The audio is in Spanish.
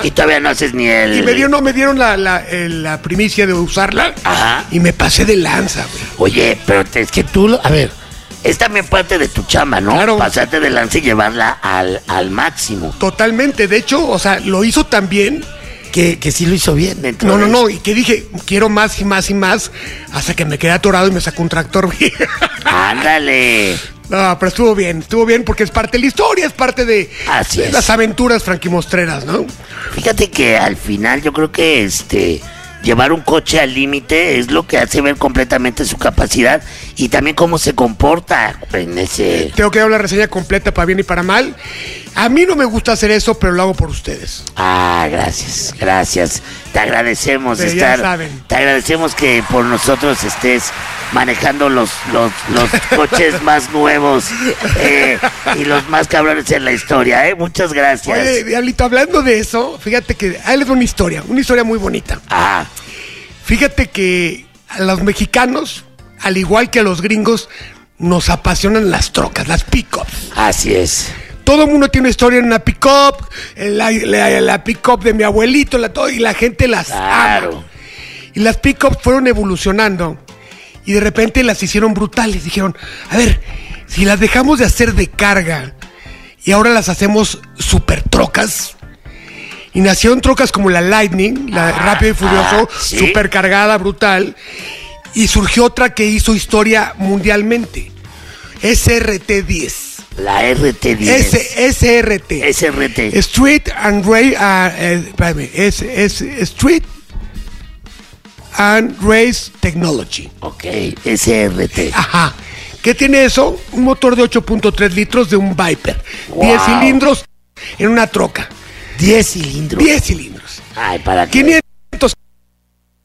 Y todavía no haces ni el... Y me dieron la primicia de usarla. Ajá. Y me pasé de lanza, güey. Oye, pero es que tú, a ver, es también parte de tu chamba, ¿no? Claro. Pasarte de lanza y llevarla al máximo. Totalmente. De hecho, o sea, lo hizo tan bien. Que sí lo hizo bien dentro de No. Y que dije, quiero más y más y más. Hasta que me quedé atorado y me sacó un tractor, güey. Ándale. No, pero estuvo bien porque es parte de la historia, es parte de las aventuras franquimostreras, ¿no? Fíjate que al final yo creo que llevar un coche al límite es lo que hace ver completamente su capacidad y también cómo se comporta en ese... Tengo que dar la reseña completa para bien y para mal. A mí no me gusta hacer eso, pero lo hago por ustedes. Ah, gracias. Te agradecemos ya saben. Te agradecemos que por nosotros estés manejando los coches más nuevos y los más cabrones en la historia, ¿eh? Muchas gracias. Oye, Diablito, hablando de eso, fíjate que ahí les doy una historia muy bonita. Ah. Fíjate que a los mexicanos, al igual que a los gringos, nos apasionan las trocas, las pick-ups. Así es. Todo el mundo tiene una historia en una pick-up, la pick-up de mi abuelito, y la gente las ama. Y las pick-ups fueron evolucionando y de repente las hicieron brutales. Dijeron, a ver, si las dejamos de hacer de carga y ahora las hacemos super trocas. Y nacieron trocas como la Lightning, la Rápido y Furioso, ¿sí? super cargada, brutal. Y surgió otra que hizo historia mundialmente, SRT-10. La RT10. SRT. SRT. Street and Street and Race Technology. Ok, SRT. Ajá. ¿Qué tiene eso? Un motor de 8.3 litros de un Viper. Wow. 10 cilindros en una troca. 10 cilindros. 10 cilindros. Ay, ¿para qué?